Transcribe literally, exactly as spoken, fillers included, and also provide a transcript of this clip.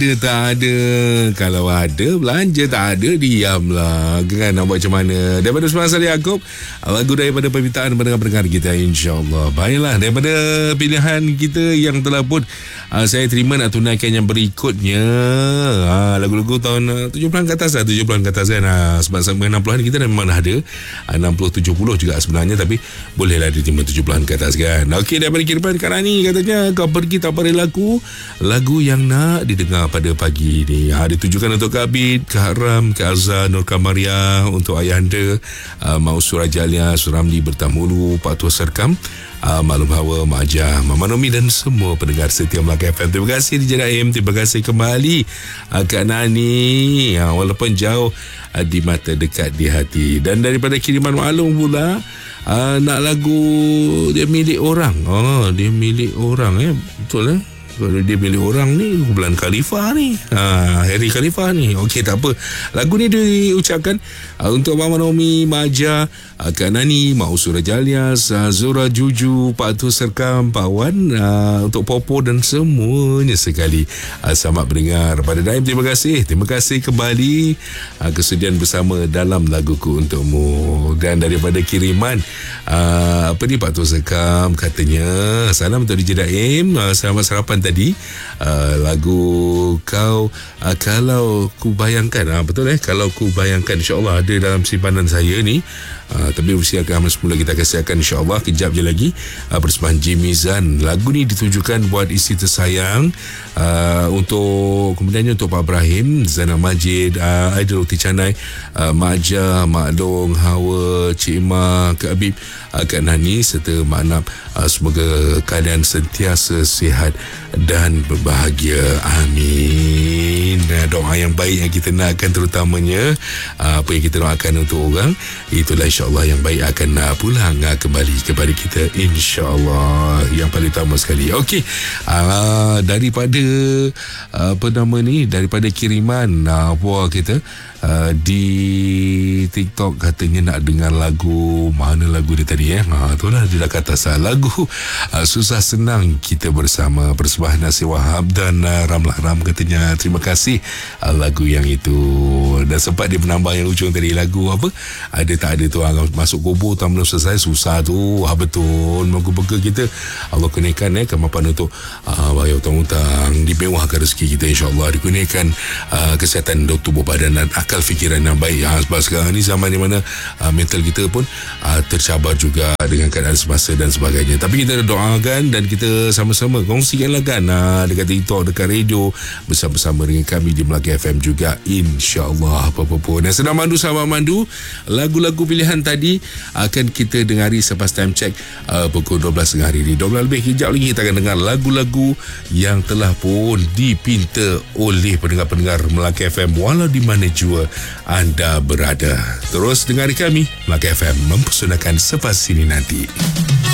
Ada tak ada. Kalau ada belanja, tak ada diamlah. Kan nak buat macam mana. Daripada Usman Saleh Yaakob, lagu daripada permintaan pendengar-pendengar kita, insyaAllah. Baiklah, daripada pilihan kita yang telah pun uh, saya terima nak tunaikan yang berikutnya. uh, Lagu-lagu tahun uh, tujuh puluhan ke atas lah, tujuh puluhan ke atas kan. uh, Sebab sampai enam puluhan kita memang dah ada uh, enam puluh tujuh puluh juga sebenarnya. Tapi bolehlah diterima tujuh puluhan ke atas kan. Okey, daripada kiriman Kak Rani katanya, kau pergi tak pada lagu Lagu yang nak didengar pada pagi ni. Ha, ditujukan untuk Kak Abid, Kak Ram, Kak Azhar, Nur Kamaria, untuk Ayahanda, uh, Mak Surajalia, Suramli Bertamulu, Pak Tua Serkam, uh, Maklum Hawa, Mak Ajah, Mama Nomi dan semua pendengar setia Melaka F M. Terima kasih D J Daim, terima kasih kembali uh, Kak Nani, uh, walaupun jauh uh, di mata, dekat di hati. Dan daripada kiriman maklum pula, uh, nak lagu dia milik orang. Oh, dia milik orang eh. Betul eh. Kalau dia milik orang ni, Bulan Khalifah ni, ha, Harry Khalifah ni. Okey, tak apa. Lagu ni diucapkan uh, untuk Mama Nomi, Maja, uh, Kak Nani, Mak Usura Jalias, uh, Zura Juju, Pak Tu Serkam, Pak Wan, uh, untuk Popo dan semuanya sekali. Uh, selamat mendengar. Pada Daim, terima kasih. Terima kasih kembali uh, kesediaan bersama dalam laguku untukmu. Dan daripada kiriman uh, apa ni, Pak Tu Serkam katanya, salam untuk D J Daim, uh, selamat sarapan tadi. uh, lagu kau uh, kalau ku bayangkan, uh, betul eh, kalau ku bayangkan, insyaAllah ada dalam simpanan saya ni. Uh, tapi bersiapkan semula, kita akan siapkan insyaAllah kejap je lagi. uh, Persembahan Jimmy Zan. Lagu ni ditujukan buat isteri tersayang, uh, untuk kemudiannya untuk Pak Ibrahim, Zainal Majid, uh, Aidil Uti Canai, uh, Mak Ajah, Mak Long, Hawa, Cik Ma, Kak Abib, uh, Kak Nani serta Mak Nap. uh, Semoga kalian sentiasa sihat dan berbahagia. Amin. uh, Doa yang baik yang kita nakkan, terutamanya uh, apa yang kita doakan untuk orang, itulah insyaAllah yang baik akan uh, pulang uh, kembali kepada kita, insyaAllah. Yang paling utama sekali. Okey, uh, daripada uh, apa nama ni, daripada kiriman uh, puan kita uh, di TikTok, katanya nak dengar lagu, mana lagu dia tadi eh? Ha, itulah dia dah kata sah. Lagu uh, Susah Senang Kita Bersama, persembahan Nasir Wahab dan uh, Ramlah Ram katanya. Terima kasih uh, lagu yang itu. Dan sempat dia menambah yang ujung tadi, lagu apa? Ada tak ada tu, uh, masuk kubur tak belum selesai, susah tu. Ha, betul. Moga-moga kita Allah kurniakan eh, kemampuan untuk uh, bayar hutang-hutang, dimewahkan rezeki kita, insyaAllah. Dikurniakan uh, kesihatan tubuh badan dan akal fikiran yang baik. Ha, sebab sekarang ni zaman di mana uh, mental kita pun uh, tercabar juga dengan keadaan semasa dan sebagainya. Tapi kita doakan dan kita sama-sama kongsikanlah kan, uh, dekat TikTok, dekat radio, bersama-sama dengan kami di Melaka F M juga, insyaAllah. Apa-apa pun dan sedang mandu, sahabat mandu, lagu-lagu pilihan tadi akan kita dengari selepas time check uh, pukul dua belas tengah hari ni. dua belas lebih kejap lagi kita akan dengar lagu-lagu yang telah pun dipinta oleh pendengar-pendengar Melaka F M walau di mana jua anda berada. Terus dengari kami, Melaka F M mempersembahkan selepas ini nanti.